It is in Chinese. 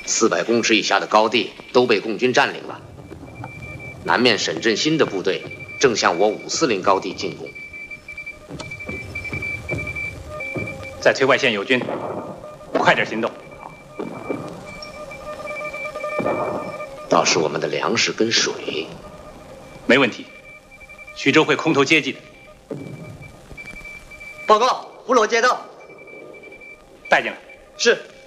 400公尺以下的高地都被共军占领了。南面沈振新的部队正向我540高地进攻。 在崔外县有军，快点行动。 倒是我们的粮食跟水， 没问题。徐州会空投接济的。 报告，五楼接到， 带进来。 是。